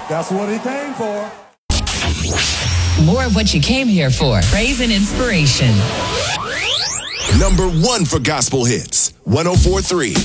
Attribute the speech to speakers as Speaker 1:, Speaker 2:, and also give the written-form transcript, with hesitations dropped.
Speaker 1: That's what he came for.
Speaker 2: More of what you came here for. Praise and inspiration.
Speaker 3: Number 1 for gospel hits. 104.3